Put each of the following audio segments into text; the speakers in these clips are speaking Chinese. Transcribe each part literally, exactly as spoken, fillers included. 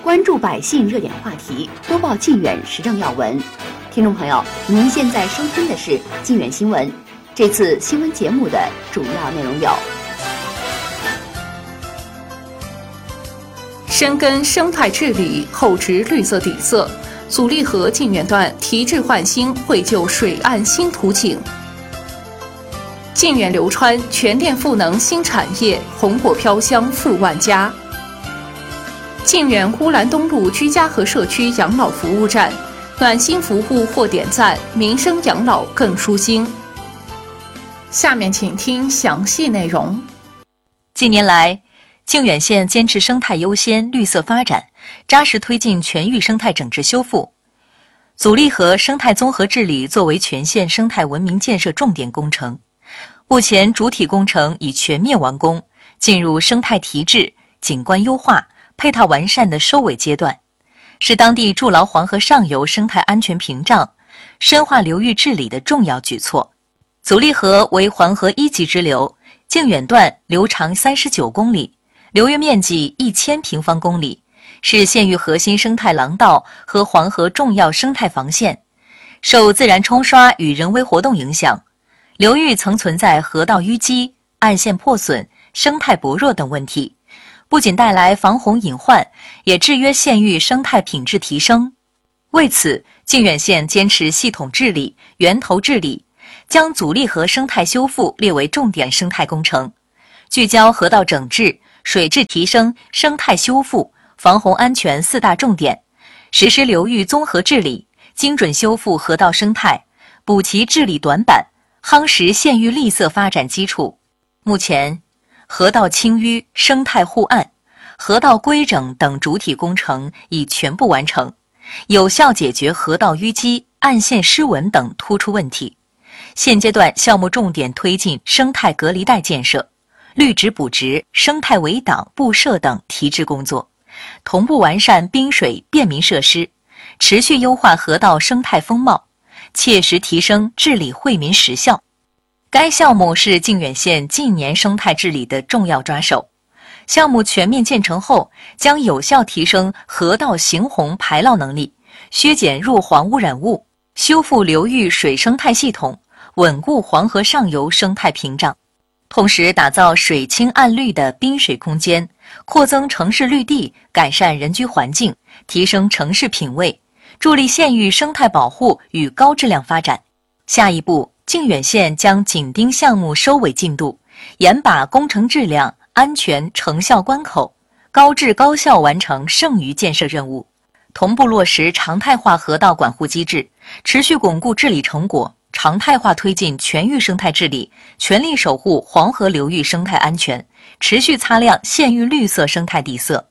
关注百姓热点话题，播报靖远时政要闻。听众朋友，您现在收听的是靖远新闻。这次新闻节目的主要内容有： 深耕生态治理，厚植绿色底色。阻力河靖远段提质焕新，绘就水岸新图景。靖远流川全电赋能新产业，红火飘香富万家。靖远乌兰东路居家和社区养老服务站，暖心服务获点赞，民生养老更舒心。下面请听详细内容。 近年来，靖远县坚持生态优先、绿色发展，扎实推进全域生态整治修复。阻力河生态综合治理作为全县生态文明建设重点工程，目前主体工程已全面完工，进入生态提质、景观优化、配套完善的收尾阶段，是当地筑牢黄河上游生态安全屏障、深化流域治理的重要举措。阻力河为黄河一级支流，靖远段流长三十九公里，流域面积一千平方公里，是县域核心生态廊道和黄河重要生态防线。受自然冲刷与人为活动影响，流域曾存在河道淤积、岸线破损、生态薄弱等问题，不仅带来防洪隐患，也制约县域生态品质提升。为此，靖远县坚持系统治理、源头治理，将阻力河生态修复列为重点生态工程，聚焦河道整治、水质提升、生态修复、防洪安全四大重点，实施流域综合治理，精准修复河道生态，补齐治理短板，夯实县域绿色发展基础。目前，河道清淤、生态护岸、河道规整等主体工程已全部完成，有效解决河道淤积、岸线失稳等突出问题。现阶段项目重点推进生态隔离带建设、绿植补植、生态围挡、布设等提质工作，同步完善滨水便民设施，持续优化河道生态风貌，切实提升治理惠民实效。该项目是靖远县近年生态治理的重要抓手。项目全面建成后，将有效提升河道行洪排涝能力，削减弱黄污染物，修复流域水生态系统，稳固黄河上游生态屏障。同时打造水清岸绿的滨水空间，扩增城市绿地，改善人居环境，提升城市品位，助力县域生态保护与高质量发展。下一步，靖远县将紧盯项目收尾进度，严把工程质量、安全、成效关口，高质高效完成剩余建设任务，同步落实常态化河道管护机制，持续巩固治理成果，常态化推进全域生态治理，全力守护黄河流域生态安全，持续擦亮县域绿色生态底色。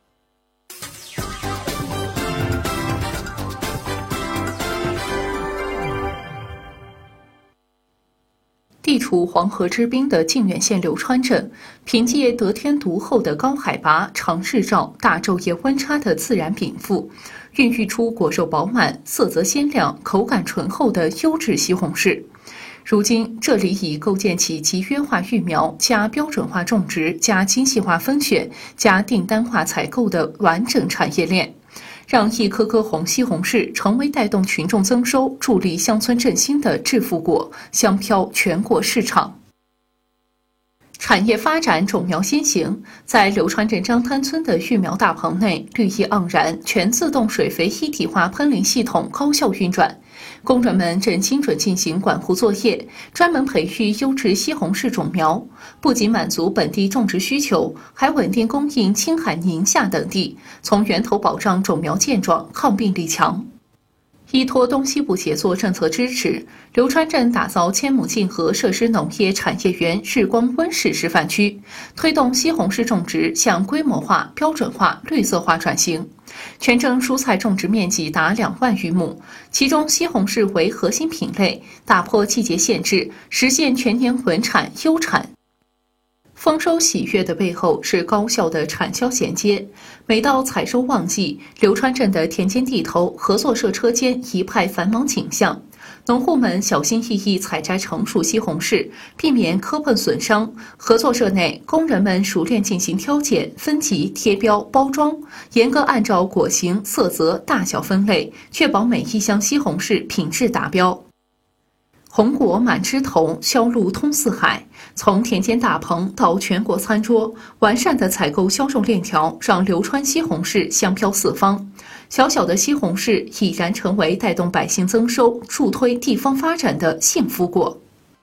地处黄河之滨的靖远县流川镇，凭借得天独厚的高海拔、长日照、大昼夜温差的自然禀赋，孕育出果肉饱满、色泽鲜亮、口感醇厚的优质西红柿。如今，这里已构建起集约化育苗、加标准化种植、加精细化分选、加订单化采购的完整产业链，让一颗颗红西红柿成为带动群众增收、助力乡村振兴的致富果，香飘全国市场。产业发展种苗先行，在流川镇张滩村的育苗大棚内，绿意盎然，全自动水肥一体化喷淋系统高效运转，工人们正精准进行管护作业，专门培育优质西红柿种苗，不仅满足本地种植需求，还稳定供应青海、宁夏等地，从源头保障种苗健壮、抗病力强。依托东西部协作政策支持，流川镇打造千亩竞合设施农业产业园日光温室示范区，推动西红柿种植向规模化、标准化、绿色化转型。全镇蔬菜种植面积达两万余亩，其中西红柿为核心品类，打破季节限制，实现全年稳产优产。丰收喜悦的背后是高效的产销衔接。每到采收旺季，流川镇的田间地头、合作社车间一派繁忙景象。 农户们小心翼翼采摘成熟西红柿，避免磕碰损伤。合作社内，工人们熟练进行挑拣、分级、贴标、包装，严格按照果形、色泽、大小分类，确保每一箱西红柿品质达标。红果满枝头，销路通四海。从田间大棚到全国餐桌，完善的采购销售链条让流川西红柿香飘四方。小小的西红柿已然成为带动百姓增收、助推地方发展的幸福果。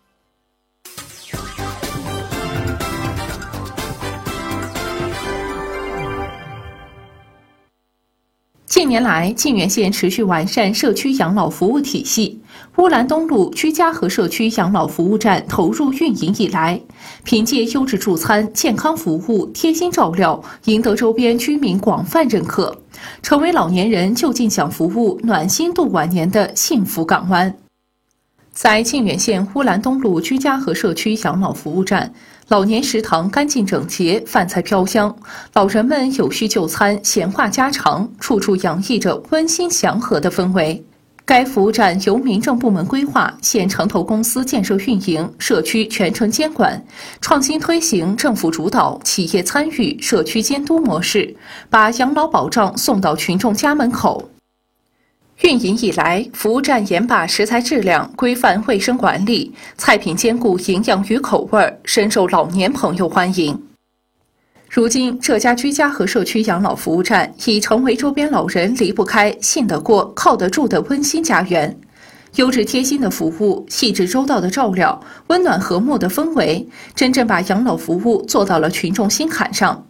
近年来，靖远县持续完善社区养老服务体系。乌兰东路居家和社区养老服务站投入运营以来，凭借优质助餐、健康服务、贴心照料，赢得周边居民广泛认可，成为老年人就近享服务、暖心度晚年的幸福港湾。在靖远县乌兰东路居家和社区养老服务站，老年食堂干净整洁，饭菜飘香，老人们有序就餐，闲话家常，处处洋溢着温馨祥和的氛围。该服务站由民政部门规划，县城投公司建设运营，社区全程监管，创新推行政府主导、企业参与、社区监督模式，把养老保障送到群众家门口。运营以来，服务站严把食材质量、规范卫生管理，菜品兼顾营养与口味，深受老年朋友欢迎。如今，这家居家和社区养老服务站已成为周边老人离不开、信得过、靠得住的温馨家园。优质贴心的服务、细致周到的照料、温暖和睦的氛围，真正把养老服务做到了群众心坎上。